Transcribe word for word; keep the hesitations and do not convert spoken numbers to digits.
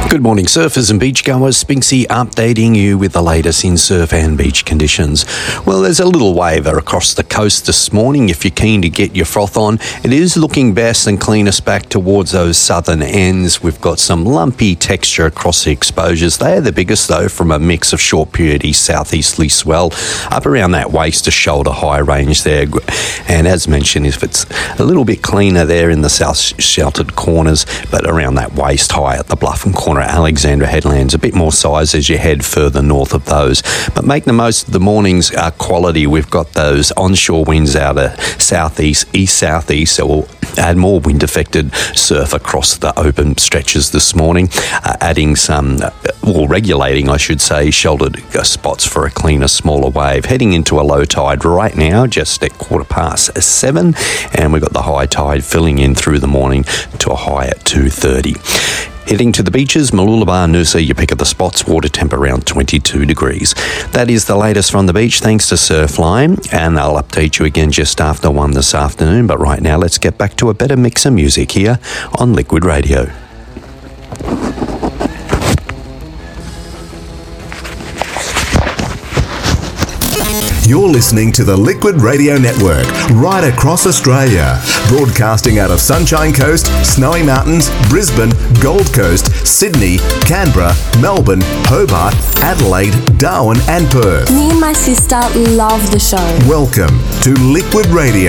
Good morning, surfers and beachgoers. Spinksy updating you with the latest in surf and beach conditions. Well, there's a little wave across the coast this morning. If you're keen to get your froth on, it is looking best and cleanest back towards those southern ends. We've got some lumpy texture across the exposures. They are the biggest, though, from a mix of short period east southeasterly swell up around that waist to shoulder high range there. And as mentioned, if it's a little bit cleaner there in the south sheltered corners, but around that waist high at the Bluffton corner, Alexandra Headlands, a bit more size as you head further north of those. But make the most of the morning's uh, quality. We've got those onshore winds out of southeast, east-southeast, so we'll add more wind-affected surf across the open stretches this morning, uh, adding some, uh, or regulating, I should say, sheltered uh, spots for a cleaner, smaller wave. Heading into a low tide right now, just at quarter past seven, and we've got the high tide filling in through the morning to a high at two thirty. Heading to the beaches, Mooloolaba, Noosa, you pick up the spots, water temp around twenty-two degrees. That is the latest from the beach, thanks to Surfline, and I'll update you again just after one this afternoon. But right now, let's get back to a better mix of music here on Liquid Radio. You're listening to the Liquid Radio Network, right across Australia. Broadcasting out of Sunshine Coast, Snowy Mountains, Brisbane, Gold Coast, Sydney, Canberra, Melbourne, Hobart, Adelaide, Darwin and Perth. Me and my sister love the show. Welcome to Liquid Radio.